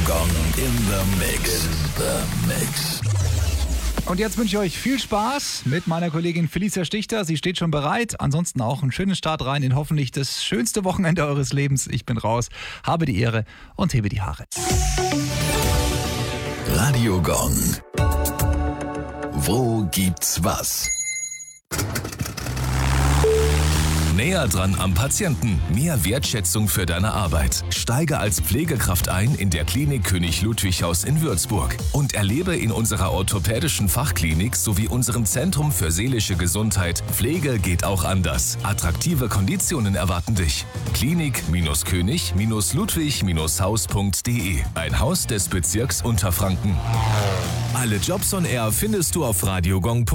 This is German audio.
Gong in the Mix. Und jetzt wünsche ich euch viel Spaß mit meiner Kollegin Felicia Stichter. Sie steht schon bereit. Ansonsten auch einen schönen Start rein in hoffentlich das schönste Wochenende eures Lebens. Ich bin raus, habe die Ehre und hebe die Haare. Radio Gong. Wo gibt's was? Näher dran am Patienten. Mehr Wertschätzung für deine Arbeit. Steige als Pflegekraft ein in der Klinik König Ludwig Haus in Würzburg und erlebe in unserer orthopädischen Fachklinik sowie unserem Zentrum für seelische Gesundheit Pflege geht auch anders. Attraktive Konditionen erwarten dich. Klinik-König-Ludwig-Haus.de. Ein Haus des Bezirks Unterfranken. Alle Jobs on Air findest du auf radiogong.de.